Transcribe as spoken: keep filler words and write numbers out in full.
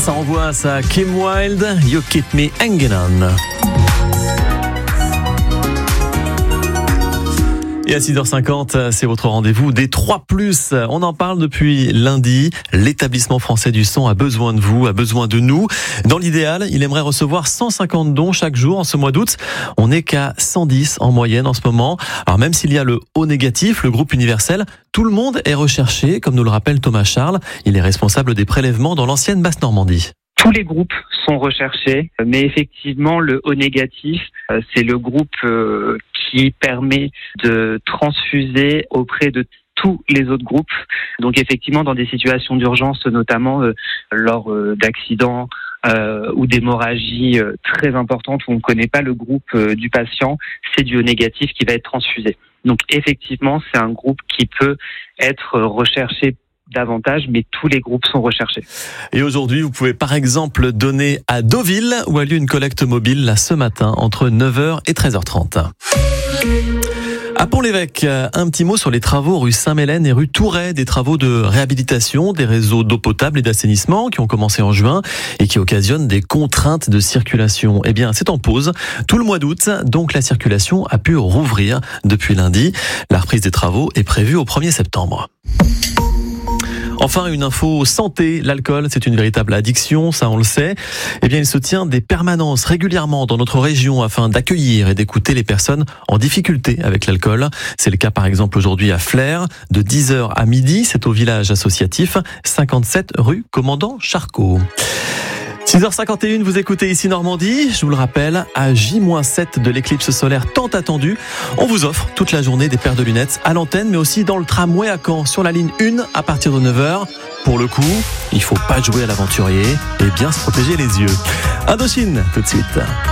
ça envoie ça. Kim Wilde, You Keep Me Hanging On. Et à six heures cinquante, c'est votre rendez-vous des trois plus. On en parle depuis lundi. L'établissement français du son a besoin de vous, a besoin de nous. Dans l'idéal, il aimerait recevoir cent cinquante dons chaque jour en ce mois d'août. On n'est qu'à cent dix en moyenne en ce moment. Alors même s'il y a le O négatif, le groupe universel, tout le monde est recherché, comme nous le rappelle Thomas Charles. Il est responsable des prélèvements dans l'ancienne Basse-Normandie. Tous les groupes sont recherchés, mais effectivement, le O négatif, c'est le groupe qui permet de transfuser auprès de tous les autres groupes. Donc effectivement, dans des situations d'urgence, notamment euh, lors euh, d'accidents euh, ou d'hémorragies euh, très importantes où on ne connaît pas le groupe euh, du patient, c'est du O négatif qui va être transfusé. Donc effectivement, c'est un groupe qui peut être recherché davantage, mais tous les groupes sont recherchés. Et aujourd'hui, vous pouvez par exemple donner à Deauville, où a lieu une collecte mobile là ce matin entre neuf heures et treize heures trente. À Pont-l'Évêque, un petit mot sur les travaux rue Saint-Mélène et rue Touret, des travaux de réhabilitation des réseaux d'eau potable et d'assainissement qui ont commencé en juin et qui occasionnent des contraintes de circulation. Eh bien, c'est en pause tout le mois d'août, donc la circulation a pu rouvrir depuis lundi. La reprise des travaux est prévue au premier septembre. Enfin, une info santé. L'alcool, c'est une véritable addiction, ça on le sait. Eh bien, il se tient des permanences régulièrement dans notre région afin d'accueillir et d'écouter les personnes en difficulté avec l'alcool. C'est le cas par exemple aujourd'hui à Flers, de dix heures à midi. C'est au village associatif cinquante-sept rue Commandant Charcot. six heures cinquante et une, vous écoutez ici Normandie. Je vous le rappelle, à J sept de l'éclipse solaire tant attendue, on vous offre toute la journée des paires de lunettes à l'antenne, mais aussi dans le tramway à Caen, sur la ligne un à partir de neuf heures. Pour le coup, il faut pas jouer à l'aventurier et bien se protéger les yeux. Indochine, tout de suite.